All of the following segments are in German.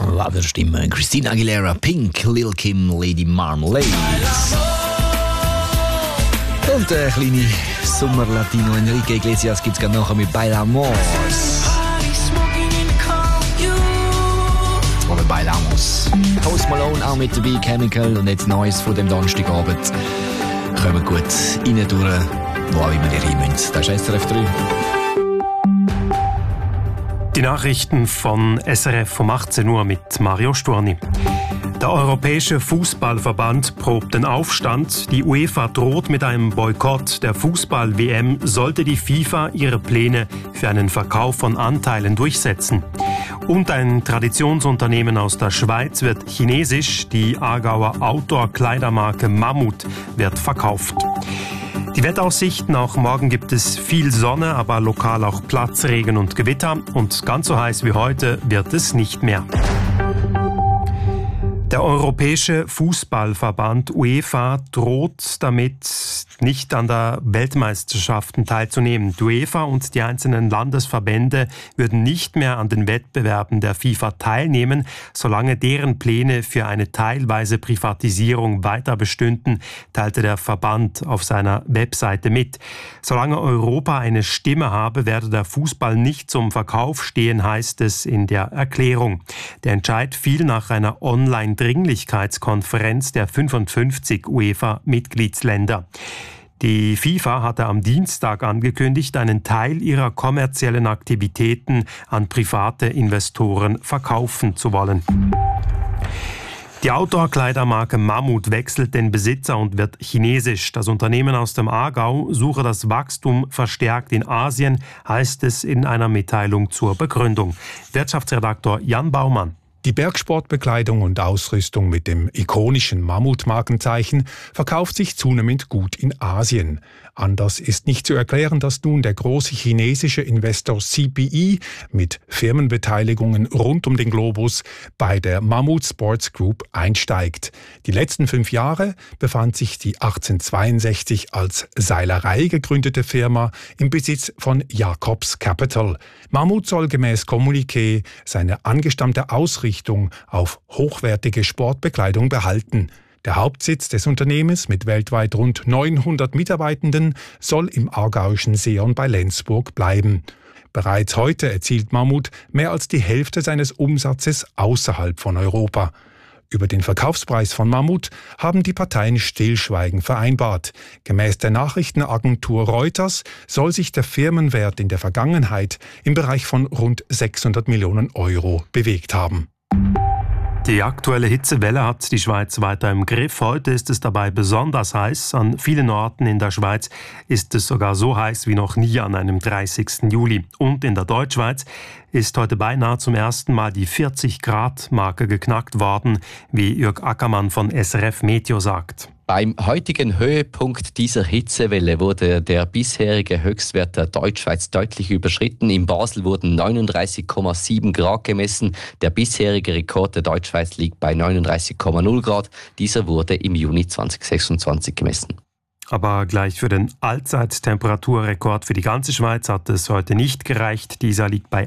Was für Stimme? Christina Aguilera, Pink, Lil Kim, Lady Marmalade. Und der kleine Sommer-Latino Enrique Iglesias gibt es gerade nachher mit Bailamos. Oder Bailamos. Post Malone auch mit dabei, Chemical. Und jetzt Neues von dem Donnerstagabend. Kommen gut rein durch, wo auch immer ihr rein müsst. Das ist SRF 3. Die Nachrichten von SRF um 18 Uhr mit Mario Sturni. Der Europäische Fußballverband probt den Aufstand. Die UEFA droht mit einem Boykott der Fußball-WM, sollte die FIFA ihre Pläne für einen Verkauf von Anteilen durchsetzen. Und ein Traditionsunternehmen aus der Schweiz wird chinesisch. Die Aargauer Outdoor-Kleidermarke Mammut wird verkauft. Die Wetteraussichten: Auch morgen gibt es viel Sonne, aber lokal auch Platzregen und Gewitter. Und ganz so heiß wie heute wird es nicht mehr. Der Europäische Fußballverband UEFA droht damit, nicht an der Weltmeisterschaften teilzunehmen. Die UEFA und die einzelnen Landesverbände würden nicht mehr an den Wettbewerben der FIFA teilnehmen, solange deren Pläne für eine teilweise Privatisierung weiter bestünden, teilte der Verband auf seiner Webseite mit. Solange Europa eine Stimme habe, werde der Fußball nicht zum Verkauf stehen, heißt es in der Erklärung. Der Entscheid fiel nach einer Online-Dringlichkeitskonferenz der 55 UEFA-Mitgliedsländer. Die FIFA hatte am Dienstag angekündigt, einen Teil ihrer kommerziellen Aktivitäten an private Investoren verkaufen zu wollen. Die Outdoor-Kleidermarke Mammut wechselt den Besitzer und wird chinesisch. Das Unternehmen aus dem Aargau suche das Wachstum verstärkt in Asien, heißt es in einer Mitteilung zur Begründung. Wirtschaftsredaktor Jan Baumann. Die Bergsportbekleidung und Ausrüstung mit dem ikonischen Mammut-Markenzeichen verkauft sich zunehmend gut in Asien. Anders ist nicht zu erklären, dass nun der große chinesische Investor CPE mit Firmenbeteiligungen rund um den Globus bei der Mammut Sports Group einsteigt. Die letzten 5 Jahre befand sich die 1862 als Seilerei gegründete Firma im Besitz von Jacobs Capital. Mammut soll gemäß Kommuniqué seine angestammte Ausrichtung auf hochwertige Sportbekleidung behalten. Der Hauptsitz des Unternehmens mit weltweit rund 900 Mitarbeitenden soll im aargauischen Seeon bei Lenzburg bleiben. Bereits heute erzielt Mammut mehr als die Hälfte seines Umsatzes außerhalb von Europa. Über den Verkaufspreis von Mammut haben die Parteien Stillschweigen vereinbart. Gemäß der Nachrichtenagentur Reuters soll sich der Firmenwert in der Vergangenheit im Bereich von rund 600 Millionen Euro bewegt haben. Die aktuelle Hitzewelle hat die Schweiz weiter im Griff. Heute ist es dabei besonders heiß. An vielen Orten in der Schweiz ist es sogar so heiß wie noch nie an einem 30. Juli. Und in der Deutschschweiz ist heute beinahe zum ersten Mal die 40-Grad-Marke geknackt worden, wie Jörg Ackermann von SRF Meteo sagt. Beim heutigen Höhepunkt dieser Hitzewelle wurde der bisherige Höchstwert der Deutschschweiz deutlich überschritten. In Basel wurden 39,7 Grad gemessen. Der bisherige Rekord der Deutschschweiz liegt bei 39,0 Grad. Dieser wurde im Juni 2026 gemessen. Aber gleich für den Allzeittemperaturrekord für die ganze Schweiz hat es heute nicht gereicht. Dieser liegt bei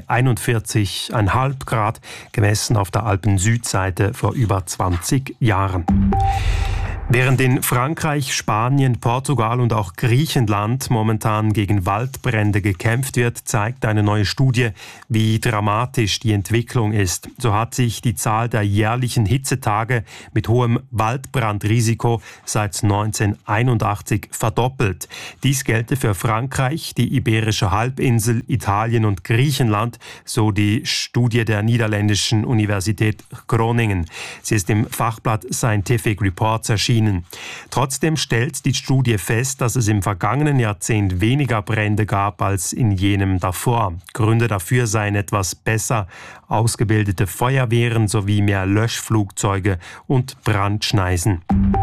41,5 Grad, gemessen auf der Alpen-Südseite vor über 20 Jahren. Während in Frankreich, Spanien, Portugal und auch Griechenland momentan gegen Waldbrände gekämpft wird, zeigt eine neue Studie, wie dramatisch die Entwicklung ist. So hat sich die Zahl der jährlichen Hitzetage mit hohem Waldbrandrisiko seit 1981 verdoppelt. Dies gelte für Frankreich, die Iberische Halbinsel, Italien und Griechenland, so die Studie der niederländischen Universität Groningen. Sie ist im Fachblatt Scientific Reports erschienen. Trotzdem stellt die Studie fest, dass es im vergangenen Jahrzehnt weniger Brände gab als in jenem davor. Gründe dafür seien etwas besser ausgebildete Feuerwehren sowie mehr Löschflugzeuge und Brandschneisen.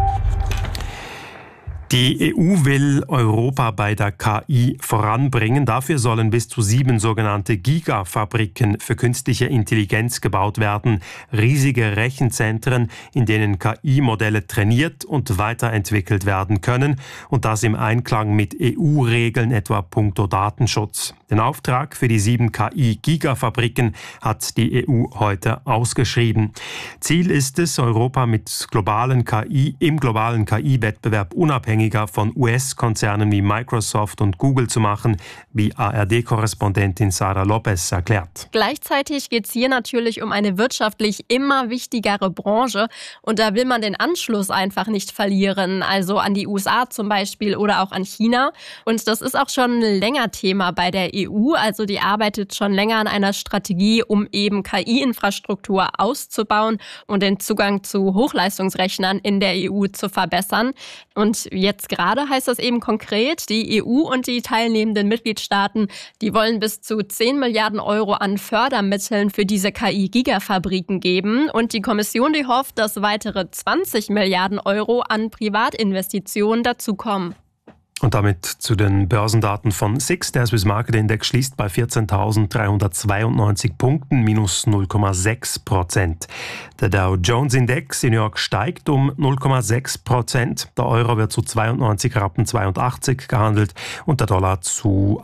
Die EU will Europa bei der KI voranbringen. Dafür sollen bis zu 7 sogenannte Gigafabriken für künstliche Intelligenz gebaut werden. Riesige Rechenzentren, in denen KI-Modelle trainiert und weiterentwickelt werden können. Und das im Einklang mit EU-Regeln, etwa puncto Datenschutz. Den Auftrag für die 7 KI-Gigafabriken hat die EU heute ausgeschrieben. Ziel ist es, Europa im globalen KI-Wettbewerb unabhängiger von US-Konzernen wie Microsoft und Google zu machen, wie ARD-Korrespondentin Sarah Lopez erklärt. Gleichzeitig geht es hier natürlich um eine wirtschaftlich immer wichtigere Branche und da will man den Anschluss einfach nicht verlieren, also an die USA zum Beispiel oder auch an China. Und das ist auch schon länger Thema bei der EU, also die arbeitet schon länger an einer Strategie, um eben KI-Infrastruktur auszubauen und den Zugang zu Hochleistungsrechnern in der EU zu verbessern. Und jetzt gerade heißt das eben konkret, die EU und die teilnehmenden Mitgliedstaaten, die wollen bis zu 10 Milliarden Euro an Fördermitteln für diese KI-Gigafabriken geben. Und die Kommission, die hofft, dass weitere 20 Milliarden Euro an Privatinvestitionen dazukommen. Und damit zu den Börsendaten von SIX. Der Swiss Market Index schließt bei 14.392 Punkten, minus 0,6%. Der Dow Jones Index in New York steigt um 0,6%. Der Euro wird zu 92,82 Rappen gehandelt und der Dollar zu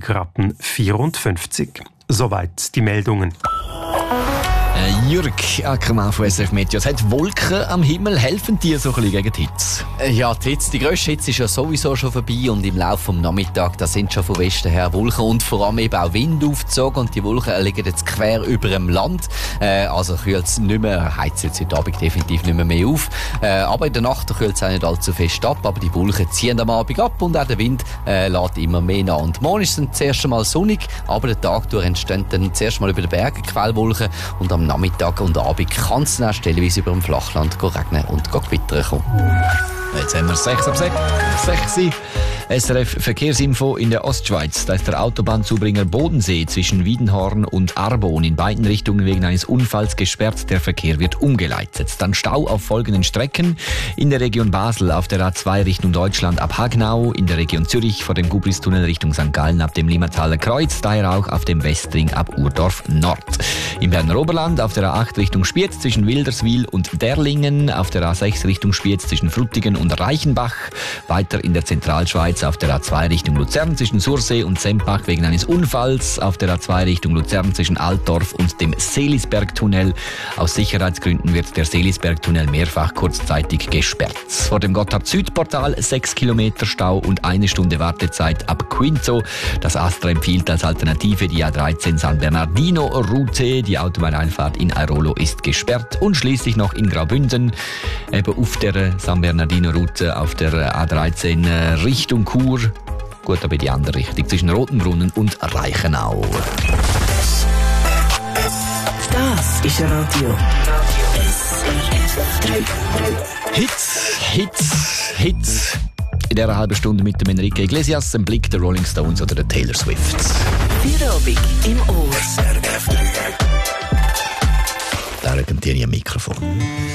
80,54 Rappen. Soweit die Meldungen. Jürg Ackermann von SRF Meteo. Es hat Wolken am Himmel. Helfen die so ein bisschen gegen die Hitze? Ja, die grösste Hitze ist ja sowieso schon vorbei und im Laufe des Nachmittags, da sind schon von Westen her Wolken und vor allem eben auch Wind aufgezogen und die Wolken liegen jetzt quer über dem Land. Also kühlt es nicht mehr, heizt jetzt heute Abend definitiv nicht mehr auf. Aber in der Nacht kühlt es auch nicht allzu fest ab, aber die Wolken ziehen am Abend ab und auch der Wind lässt immer mehr nach. Und morgen ist es das erste Mal sonnig, aber der Tag durch entstehen dann zuerst mal über den Bergen Quellwolken und am Nachmittag und Abend kann es dann stellenweise über dem Flachland regnen und gewittern kommen. Jetzt haben wir 6 ab 6. SRF Verkehrsinfo in der Ostschweiz. Da ist der Autobahnzubringer Bodensee zwischen Wiedenhorn und Arbon in beiden Richtungen wegen eines Unfalls gesperrt. Der Verkehr wird umgeleitet. Dann Stau auf folgenden Strecken. In der Region Basel auf der A2 Richtung Deutschland ab Hagnau. In der Region Zürich vor dem Gubristunnel Richtung St. Gallen ab dem Limmataler Kreuz. Daher auch auf dem Westring ab Urdorf Nord. Im Berner Oberland auf der A8 Richtung Spiez zwischen Wilderswil und Derlingen. Auf der A6 Richtung Spiez zwischen Frutigen und Reichenbach. Weiter in der Zentralschweiz auf der A2 Richtung Luzern zwischen Sursee und Sempach wegen eines Unfalls. Auf der A2 Richtung Luzern zwischen Altdorf und dem Seelisbergtunnel. Aus Sicherheitsgründen wird der Seelisbergtunnel mehrfach kurzzeitig gesperrt. Vor dem Gotthard-Süd-Portal 6 Kilometer Stau und 1 Stunde Wartezeit ab Quinzo. Das Astra empfiehlt als Alternative die A13 San Bernardino-Route. Die Autobahneinfahrt in Airolo ist gesperrt. Und schließlich noch in Graubünden, eben auf der San Bernardino-Route auf der A13 Richtung Chur. Gut, aber die andere Richtung zwischen Rotenbrunnen und Reichenau. Das ist Radio. Hits. In dieser halben Stunde mit dem Enrique Iglesias, dem Blick der Rolling Stones oder der Taylor Swift. Feierabend im Ohr. Da regentiere ich am Mikrofon.